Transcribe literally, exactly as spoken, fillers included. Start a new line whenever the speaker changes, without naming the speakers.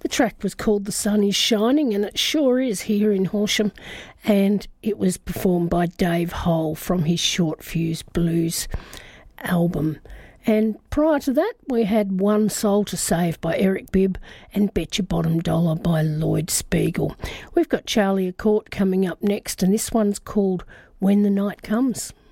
The track was called The Sun Is Shining, and it sure is here in Horsham, and it was performed by Dave Hole from his Short Fuse Blues album. And prior to that, we had One Soul to Save by Eric Bibb and Bet Your Bottom Dollar by Lloyd Spiegel. We've got Charlie Accourt coming up next, and this one's called When the Night Comes.